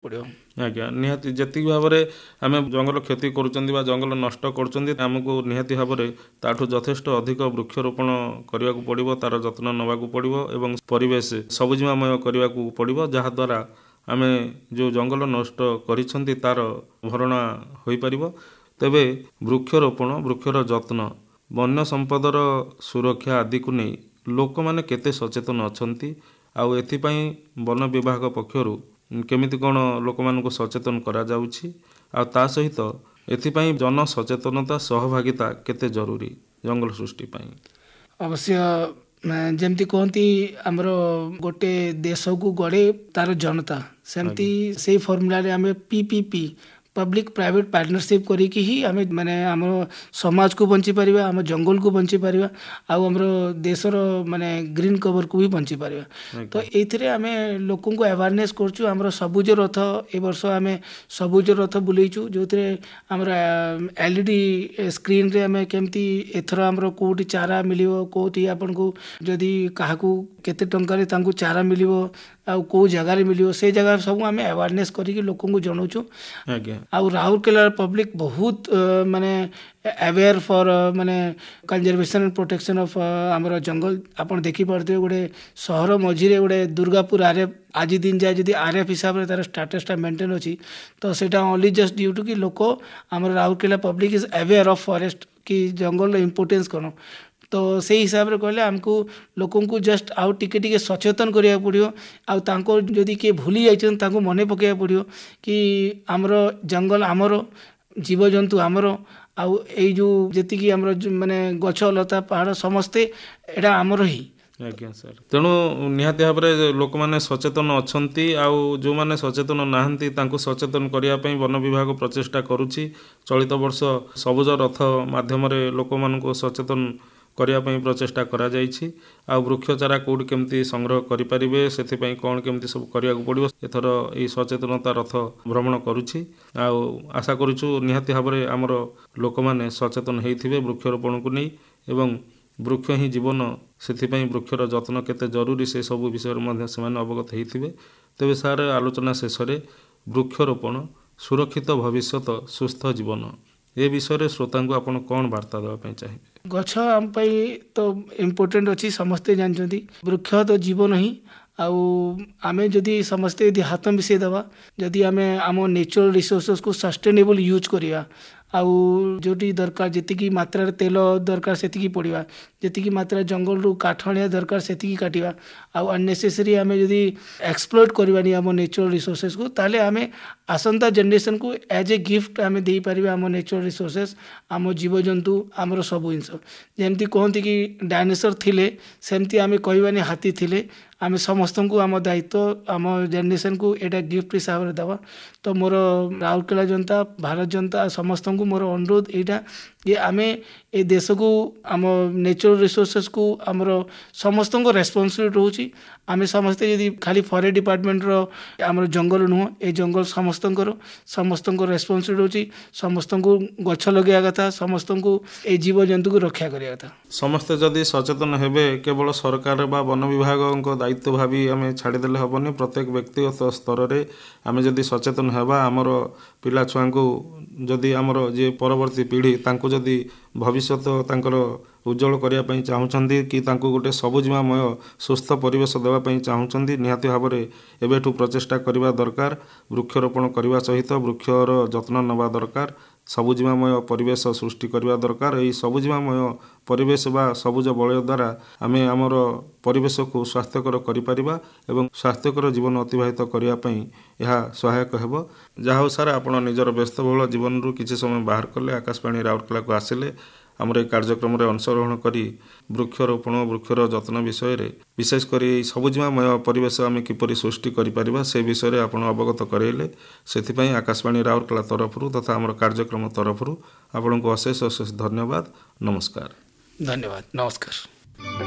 पड़ो। आज्ञा निहाती जति भाव में आम जंगल क्षति करुँच जंगल नष्ट करमको निहाती भाव में ताठू यथेष्ट अधिक वृक्षरोपण करने को पड़ो तार जत्न नवाक पड़ो एवं परिवेश सबुजमय करने को पड़ो जहाद्वारा आम जो जंगल नष्ट करिसेंती तार भरणा हो पार। तेबे वृक्षरोपण वृक्षर जत्न वन्य संपदर सुरक्षा आदि को नहीं लोक मैंने केते सचेतन अछंती आउ एथिपाई वन विभाग पक्षरु केमिति कौन लोक मानक सचेतन करा जाउछि आ ता सहित एथिपाई जन सचेतनता सहभागिता केते जरूरी जंगल सृष्टि पाई। अवश्य जमती कहती आमर गोटे देश को गड़े तार जनता सेमती से फर्मुला आम पीपीपी पब्लिक प्राइवेट पार्टनरशिप करिकी ही आम माने आम समाज को बंची पारिबा आम जंगल को बंची पारिबा आउ हमर देशर माने ग्रीन कवर को भी बंची पारिबा। तो एथिरे आम लोकन को अवेयरनेस करछु हमर सबुज रथ ए वर्ष आम सबुज रथ बुलेइछु जो हमर एलईडी स्क्रीन रे आम केमती एथर हमर कोठी चारा मिलियो कोठी आपन को जदी काहाकू केते टंका तांको चारा मिलियो आउ को जगह मिलियो से जगह सब आम अवेयरनेस करिकी लोकन को जनाउछु। आउ राउरकेला पब्लिक बहुत माने अवेयर फॉर माने कंजर्वेशन एंड प्रोटेक्शन ऑफ आमर जंगल आपन देखि पारते गोटे शहर मझिरे गोटे दुर्गापुर आरएफ आज दिन जाए जदि आरएफ हिसाब रे तार स्टेटसटा मेंटेन अछि तो सेटा ओनली जस्ट ड्यू टू कि लोक आमर Rourkela public is aware of forest कि जंगल इंपोर्टेंस कौन। तो से हिसाब रे कहले हमको लोकों को जस्ट आउ टिके सचेतन करिया पड़ियो आउ तांको जदि के भूली जाइछन तांको मने पकेया पड़ियो कि हमर जंगल हमर जीवजंतु हमर आउ ए जो जति कि हमर माने गछ लता पहाड़ समस्ते एडा हमर ही। आज्ञा सर तेणु निहाती भाव में लोक मैंने सचेतन अछंती आउ जो माने सचेतन नाहंती तांको सचेतन करिया पई वन विभाग प्रचेष्टा करुछि। चलित वर्ष सबुज रथ माध्यम रे लोक मानको सचेतन करिया पई प्रचेष्टा करा जाइछि आउ वृक्ष चारा कोड केमती संग्रह करि परिबे सेथिपई कोन केमती सब करिया को पड़िबो एथर ए सचेतनता रथ भ्रमण करुछि आउ आशा करूछु निहाती भाव में हमर लोक माने सचेतन हेइथिबे वृक्षरोपण को नहीं एवं वृक्ष ही जीवन से वृक्षर जत्न केते जरूरी से सब विषय में से अवगत होते। तेज सार आलोचना शेष में वृक्षरोपण सुरक्षित भविष्यत सुस्थ जीवन ए विषय श्रोता को आपन कौन वार्ता देवाई चाहिए? गछ आम तो इम्पोर्टेंट अच्छी समस्ते जानते वृक्ष तो जीवन ही आउ आमे जदि समस्ते यदि हाथ मिसई देवा जदि आमे आम नेचुरल रिसोर्सेस को सस्टेनेबल यूज करिया आउ जोटी दरकार जेतिकी मात्रा तेल दरकार सेतिकी पड़िबा जेतिकी मात्रा जंगल रु काठ आनिया दरकार सेतिकी काटिबा आउ अननेसेसरी आमे जदि एक्सप्लोइट करबानी आम नेचुरल रिसोर्सेस को ताले आमे आसंता जनरेशन को एज ए गिफ्ट आमे देई परिबा आम नेचुरल रिसोर्सेस आम जीवजंतु आमर सब जिनस जेमती कहती कि डायनासोर थिले सेमती आमे कहबानी हाथी थिले आम समस्त को आम दायित्व आम जेनेरेशन को एटा गिफ्ट हिसाब से देवा। तो मोर राउरकेला जनता भारत जनता समस्त को मोर अनुरोध यहाँ ये आम ए देश को आम नेचुरल रिसोर्सेस को आमर समस्त को रेस्पॉन्सिबिलिटी रोची आम समस्ते यदि खाली फॉरेस्ट डिपार्टमेंट रो आमर जंगल नुह ए जंगल समस्त को रेस्पॉन्सिबिलिटी रोची समस्त को गछ लगे कथा समस्त को ए जीव जंतु को रक्षा करिया कथा। समस्ते जदि सचेतन हेबे केवल सरकार बा वन विभाग दायित्व भावी आम छाड़देले हेबनी प्रत्येक व्यक्तिगत स्तर में आम जदि सचेतन हेबा आमर पिला छुआ को जदि आमर जे परवर्ती पीढ़ी तांको जदि भविष्यत तांकर उज्जवल करने चाहूँगी कि तांको गोटे सबुजमय सुस्थ परिवेश देवाई चाहूँगी निहाती भाव में एबेठू प्रचेष्टा करने दरकार वृक्षरोपण करने सहित वृक्षर जत्न नवा दरकार सबुजमय परिवेश सृष्टि करने दरकार। यही सबुजमय परिवेश बा सबुज बलय द्वारा आम आमर परिवेश को स्वास्थ्यकर करिपरिबा एवं स्वास्थ्यकर जीवन अतिबाहित करने यह सहायक हेबो। जहा सारा आपण निजर व्यस्तबहुल जीवन रु किछि समय बाहर कले आकाशवाणी राउरकेला को आसिले आमर ए कार्यक्रम में अंशग्रहण करी वृक्षरोपण वृक्षर जत्न विषय रे विशेषकर सबुजमय परिवेश आम किपरि सृष्टि करिपरिबा से विषय रे आपण अवगत करैले सेथिपई आकाशवाणी राउरकेला तरफरु तथा आमर कार्यक्रम तरफरु आपनको अशेष अशेष धन्यवाद। नमस्कार। धन्यवाद। नमस्कार।